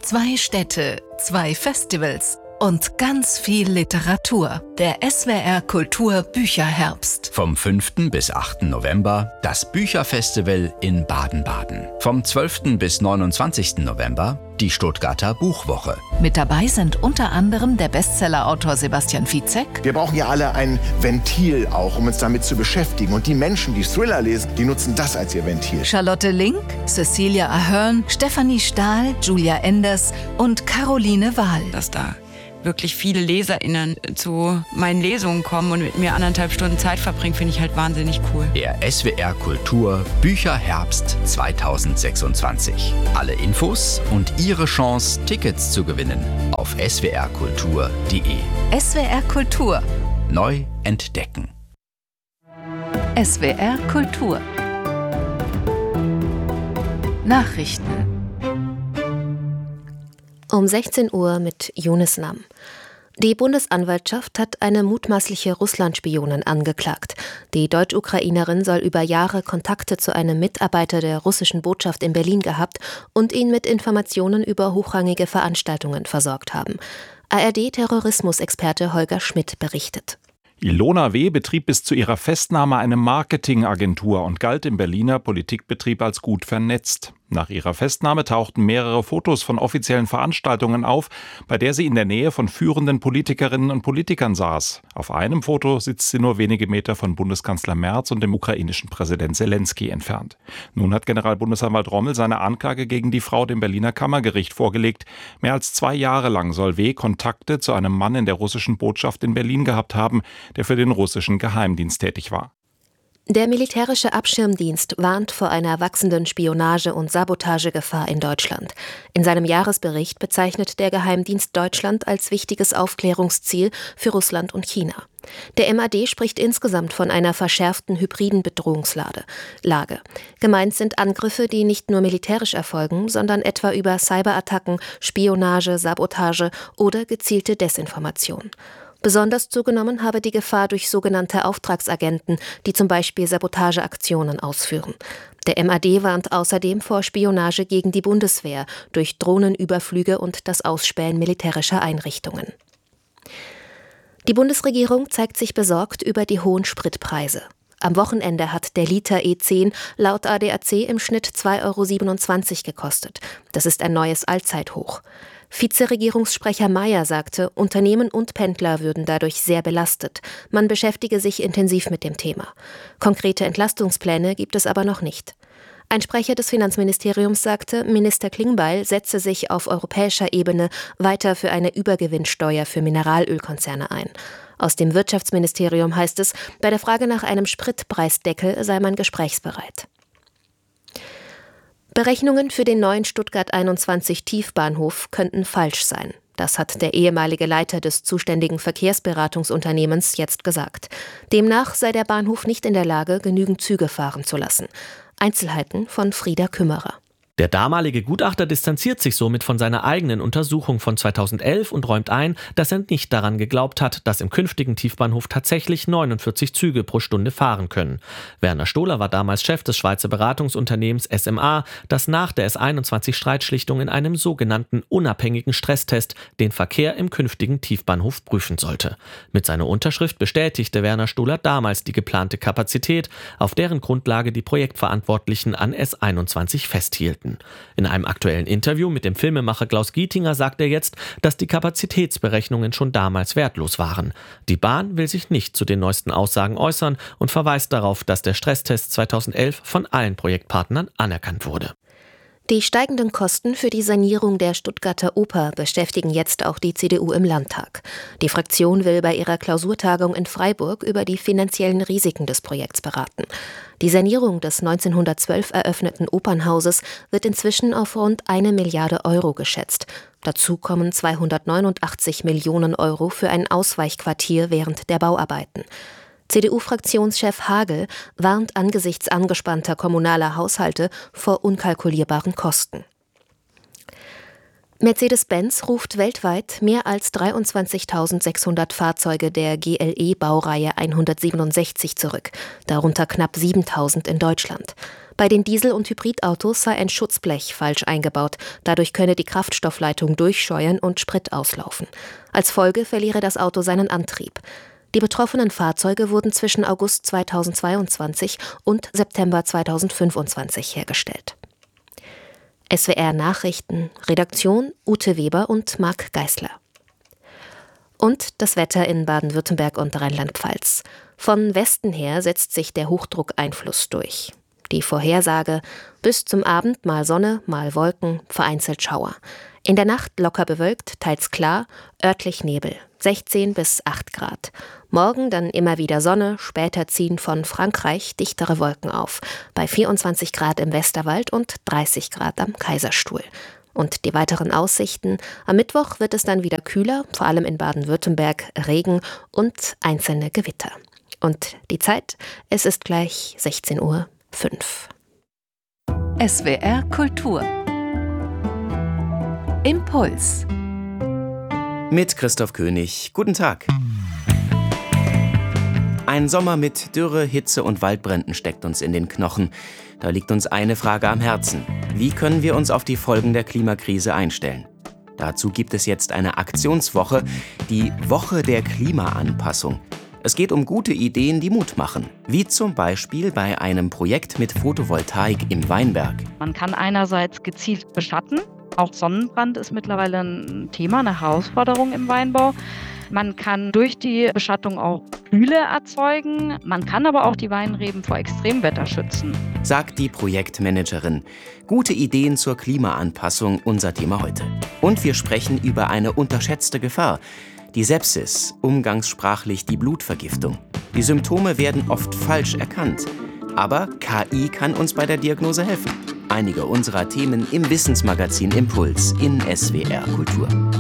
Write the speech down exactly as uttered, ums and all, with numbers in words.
Zwei Städte, zwei Festivals und ganz viel Literatur. Der S W R Kultur Bücherherbst. Vom fünften bis achten November das Bücherfestival in Baden-Baden. Vom zwölften bis neunundzwanzigsten November die Stuttgarter Buchwoche. Mit dabei sind unter anderem der Bestsellerautor Sebastian Fitzek. Wir brauchen ja alle ein Ventil auch, um uns damit zu beschäftigen. Und die Menschen, die Thriller lesen, die nutzen das als ihr Ventil. Charlotte Link, Cecilia Ahern, Stefanie Stahl, Julia Enders und Caroline Wahl. Dass da wirklich viele LeserInnen zu meinen Lesungen kommen und mit mir anderthalb Stunden Zeit verbringen, finde ich halt wahnsinnig cool. Der S W R Kultur Bücherherbst zweitausendsechsundzwanzig. Alle Infos und Ihre Chance, Tickets zu gewinnen auf s w r kultur punkt d e. S W R Kultur. Neu entdecken. S W R Kultur. Nachrichten. Um sechzehn Uhr mit Yunus Nam. Die Bundesanwaltschaft hat eine mutmaßliche Russland-Spionin angeklagt. Die Deutsch-Ukrainerin soll über Jahre Kontakte zu einem Mitarbeiter der russischen Botschaft in Berlin gehabt und ihn mit Informationen über hochrangige Veranstaltungen versorgt haben. A R D-Terrorismusexperte Holger Schmidt berichtet. Ilona W. betrieb bis zu ihrer Festnahme eine Marketingagentur und galt im Berliner Politikbetrieb als gut vernetzt. Nach ihrer Festnahme tauchten mehrere Fotos von offiziellen Veranstaltungen auf, bei der sie in der Nähe von führenden Politikerinnen und Politikern saß. Auf einem Foto sitzt sie nur wenige Meter von Bundeskanzler Merz und dem ukrainischen Präsident Zelensky entfernt. Nun hat Generalbundesanwalt Rommel seine Anklage gegen die Frau dem Berliner Kammergericht vorgelegt. Mehr als zwei Jahre lang soll W. Kontakte zu einem Mann in der russischen Botschaft in Berlin gehabt haben, der für den russischen Geheimdienst tätig war. Der militärische Abschirmdienst warnt vor einer wachsenden Spionage- und Sabotagegefahr in Deutschland. In seinem Jahresbericht bezeichnet der Geheimdienst Deutschland als wichtiges Aufklärungsziel für Russland und China. Der M A D spricht insgesamt von einer verschärften hybriden Bedrohungslage. Lage. Gemeint sind Angriffe, die nicht nur militärisch erfolgen, sondern etwa über Cyberattacken, Spionage, Sabotage oder gezielte Desinformation. Besonders zugenommen habe die Gefahr durch sogenannte Auftragsagenten, die zum Beispiel Sabotageaktionen ausführen. Der M A D warnt außerdem vor Spionage gegen die Bundeswehr durch Drohnenüberflüge und das Ausspähen militärischer Einrichtungen. Die Bundesregierung zeigt sich besorgt über die hohen Spritpreise. Am Wochenende hat der Liter E zehn laut A D A C im Schnitt zwei Euro siebenundzwanzig gekostet. Das ist ein neues Allzeithoch. Vizeregierungssprecher Mayer sagte, Unternehmen und Pendler würden dadurch sehr belastet. Man beschäftige sich intensiv mit dem Thema. Konkrete Entlastungspläne gibt es aber noch nicht. Ein Sprecher des Finanzministeriums sagte, Minister Klingbeil setze sich auf europäischer Ebene weiter für eine Übergewinnsteuer für Mineralölkonzerne ein. Aus dem Wirtschaftsministerium heißt es, bei der Frage nach einem Spritpreisdeckel sei man gesprächsbereit. Berechnungen für den neuen Stuttgart einundzwanzig Tiefbahnhof könnten falsch sein. Das hat der ehemalige Leiter des zuständigen Verkehrsberatungsunternehmens jetzt gesagt. Demnach sei der Bahnhof nicht in der Lage, genügend Züge fahren zu lassen. Einzelheiten von Frieda Kümmerer. Der damalige Gutachter distanziert sich somit von seiner eigenen Untersuchung von zweitausendelf und räumt ein, dass er nicht daran geglaubt hat, dass im künftigen Tiefbahnhof tatsächlich neunundvierzig Züge pro Stunde fahren können. Werner Stohler war damals Chef des Schweizer Beratungsunternehmens S M A, das nach der S einundzwanzig-Streitschlichtung in einem sogenannten unabhängigen Stresstest den Verkehr im künftigen Tiefbahnhof prüfen sollte. Mit seiner Unterschrift bestätigte Werner Stohler damals die geplante Kapazität, auf deren Grundlage die Projektverantwortlichen an S einundzwanzig festhielten. In einem aktuellen Interview mit dem Filmemacher Klaus Gietinger sagt er jetzt, dass die Kapazitätsberechnungen schon damals wertlos waren. Die Bahn will sich nicht zu den neuesten Aussagen äußern und verweist darauf, dass der Stresstest zweitausendelf von allen Projektpartnern anerkannt wurde. Die steigenden Kosten für die Sanierung der Stuttgarter Oper beschäftigen jetzt auch die C D U im Landtag. Die Fraktion will bei ihrer Klausurtagung in Freiburg über die finanziellen Risiken des Projekts beraten. Die Sanierung des neunzehnhundertzwölf eröffneten Opernhauses wird inzwischen auf rund eine Milliarde Euro geschätzt. Dazu kommen zweihundertneunundachtzig Millionen Euro für ein Ausweichquartier während der Bauarbeiten. C D U-Fraktionschef Hagel warnt angesichts angespannter kommunaler Haushalte vor unkalkulierbaren Kosten. Mercedes-Benz ruft weltweit mehr als dreiundzwanzigtausendsechshundert Fahrzeuge der G L E-Baureihe hundertsiebenundsechzig zurück, darunter knapp siebentausend in Deutschland. Bei den Diesel- und Hybridautos sei ein Schutzblech falsch eingebaut. Dadurch könne die Kraftstoffleitung durchscheuern und Sprit auslaufen. Als Folge verliere das Auto seinen Antrieb. Die betroffenen Fahrzeuge wurden zwischen August zweitausendzweiundzwanzig und September zweitausendfünfundzwanzig hergestellt. S W R Nachrichten, Redaktion Ute Weber und Marc Geisler. Und das Wetter in Baden-Württemberg und Rheinland-Pfalz. Von Westen her setzt sich der Hochdruckeinfluss durch. Die Vorhersage: bis zum Abend mal Sonne, mal Wolken, vereinzelt Schauer. In der Nacht locker bewölkt, teils klar, örtlich Nebel, sechzehn bis acht Grad. Morgen dann immer wieder Sonne, später ziehen von Frankreich dichtere Wolken auf, bei vierundzwanzig Grad im Westerwald und dreißig Grad am Kaiserstuhl. Und die weiteren Aussichten: am Mittwoch wird es dann wieder kühler, vor allem in Baden-Württemberg Regen und einzelne Gewitter. Und die Zeit: es ist gleich sechzehn Uhr fünf. S W R Kultur. Impuls. Mit Christoph König. Guten Tag. Ein Sommer mit Dürre, Hitze und Waldbränden steckt uns in den Knochen. Da liegt uns eine Frage am Herzen: Wie können wir uns auf die Folgen der Klimakrise einstellen? Dazu gibt es jetzt eine Aktionswoche, die Woche der Klimaanpassung. Es geht um gute Ideen, die Mut machen, wie zum Beispiel bei einem Projekt mit Photovoltaik im Weinberg. Man kann einerseits gezielt beschatten. Auch Sonnenbrand ist mittlerweile ein Thema, eine Herausforderung im Weinbau. Man kann durch die Beschattung auch Kühle erzeugen. Man kann aber auch die Weinreben vor Extremwetter schützen, sagt die Projektmanagerin. Gute Ideen zur Klimaanpassung, unser Thema heute. Und wir sprechen über eine unterschätzte Gefahr: die Sepsis, umgangssprachlich die Blutvergiftung. Die Symptome werden oft falsch erkannt. Aber K I kann uns bei der Diagnose helfen. Einige unserer Themen im Wissensmagazin Impuls in S W R Kultur.